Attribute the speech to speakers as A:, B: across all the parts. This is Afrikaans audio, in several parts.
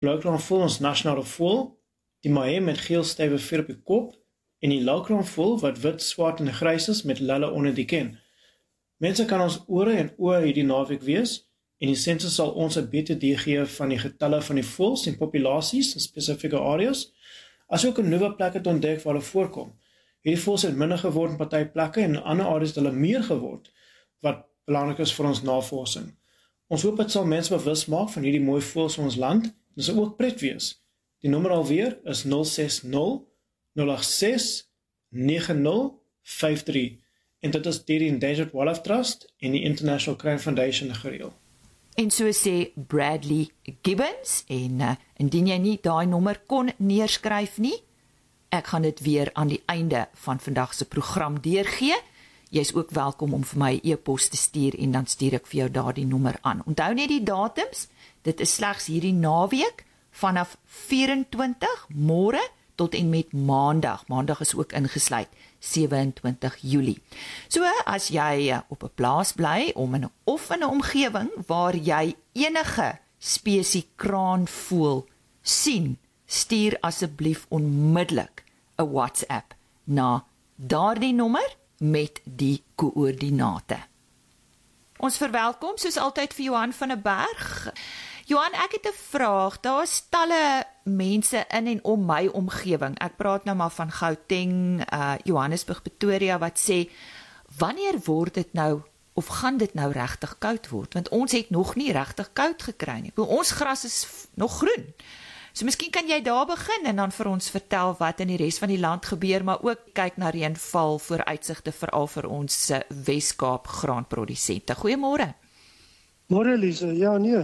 A: Blauwkraan voël, ons nasionale voël, die mahé met geel stywe veer op die kop, en die lauwkraan voël wat wit, swart en grys is met lelle onder die ken. Mense kan ons ore en oë hierdie naweek wees, en die sensus sal ons 'n beter idee gee van die getalle van die voëls en populasies in spesifieke areas, asook 'n nuwe plekke te ontdek waar hulle voorkom. Hierdie voëls het minder geword in party plekke en in ander areas het hulle meer geword, wat belangrik is vir ons navorsing. Ons hoop dit sal mense bewus maak van hierdie mooi voëls in ons land, en dit sal ook pret wees. Die nommer alweer is 060 086 9053 en dit is deur die Endangered Wildlife Trust en die International Crane Foundation gereël.
B: En so sê Bradley Gibbons, en indien jy nie daai nommer kon neerskryf nie, ek gaan dit weer aan die einde van vandag se program deurgee. Jy is ook welkom om vir my 'n e-pos te stuur en dan stuur ek vir jou daardie nommer aan. Onthou net die datums, dit is slegs hierdie naweek vanaf 24 môre tot en met maandag. Maandag is ook ingesluit, 27 Julie. So as jy op 'n plaas bly of in 'n omgewing waar jy enige spesie kraanvoël sien, stuur asseblief onmiddellik 'n WhatsApp na daardie nommer met die koördinate. Ons verwelkom soos altyd vir Johan van der Berg. Johan, ek het 'n vraag. Daar is talle mense in en om my omgewing. Ek praat nou maar van Gauteng, Johannesburg, Pretoria, wat sê, wanneer word dit nou, of gaan dit nou regtig koud word? Want ons het nog nie regtig koud gekry nie. Ons gras is nog groen. So miskien kan jy daar begin en dan vir ons vertel wat in die res van die land gebeur, maar ook kyk na reënval vooruitsigte veral vir ons Wes-Kaap graanprodusente. Goeiemôre.
C: Môre Lise, ja nee.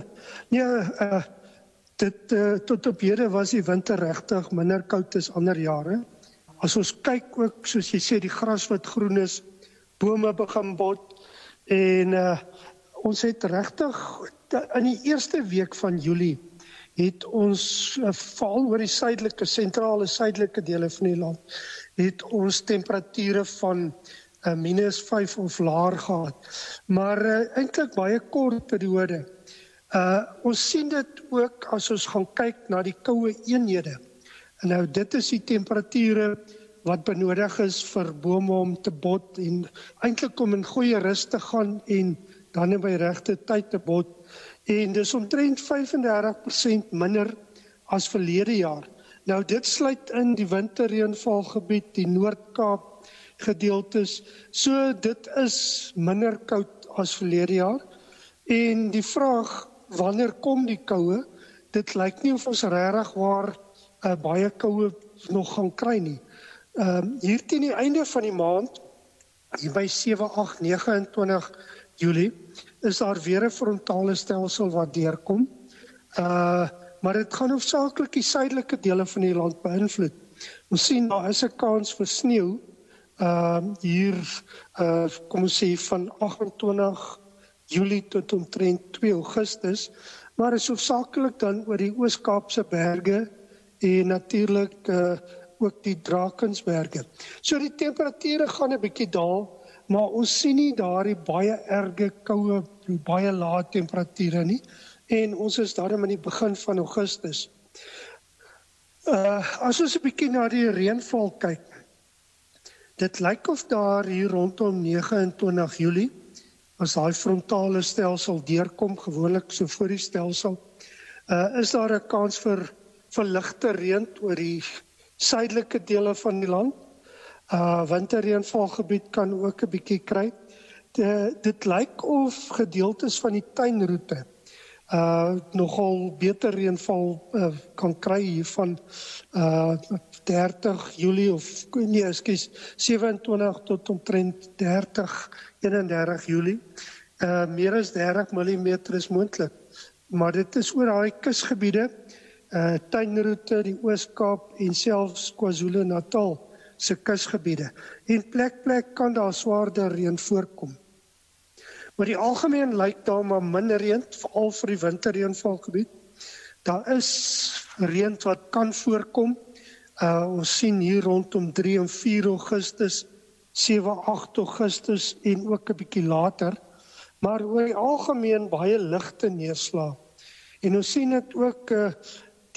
C: Tot op hede was die winter regtig minder koud as ander jare. As ons kyk ook, soos jy sê, die gras wat groen is, bome begin bot en ons het regtig in die eerste week van Julie het ons veral oor die sentrale suidelike dele van die land het ons temperature van -5 of laer gehad. Maar eintlik baie kort periode. Ons sien dit ook as ons gaan kyk na die koue eenhede. En nou dit is die temperature wat benodig is vir bome om te bot en eintlik om in goeie rus te gaan en dan by regte tyd te bot. En dis omtrent 35% minder as verlede jaar. Nou dit sluit in die winterreënvalgebied, die Noord-Kaap gedeeltes. So dit is minder koud as verlede jaar. En die vraag, wanneer kom die koue? Dit lyk nie of ons regtig waar baie koue nog gaan kry nie. Hier teen die einde van die maand, hier by 7, 8, 29 Julie, is daar weer 'n frontale stelsel wat deurkom. Maar dit gaan hoofsaaklik die suidelike dele van die land beïnvloed. Ons sien daar is 'n kans vir sneeu. Hier, kom ons sê van 28 Julie tot omtrent 2 Augustus, maar is hoofsaaklik dan oor die Oos-Kaapse berge en natuurlik ook die Drakensberge. So die temperature gaan 'n bietjie daal, maar ons sien nie daardie baie erge koue, baie lae temperature nie, en ons is daarom in die begin van Augustus. As ons 'n bietjie na die reënval kyk, dit lyk of daar hier rondom 29 Julie, as daai frontale stelsel deurkom, gewoonlik so voor die stelsel, is daar 'n kans vir ligte reën oor die suidelike dele van die land. Winterreënvalgebied kan ook 'n bietjie kry. Dit lyk of gedeeltes van die tuinroete nogal beter reënval kan kry hier van 30 Julie of 27 tot omtrent 30, 31 Julie. Meer as 30 mm is moontlik. Maar dit is oor daai kusgebiede, tuinroete, die Oos-Kaap en selfs KwaZulu-Natal se kusgebiede. En plek kan daar swaarder reën voorkom. Maar die algemeen lyk daar maar minder reën, veral vir die winterreënvalgebied. Daar is reën wat kan voorkom. Ons sien hier rondom 3 en 4 Augustus, 7, 8 Augustus en ook 'n bietjie later. Maar oor die algemeen baie ligte neerslag. En ons sien dit ook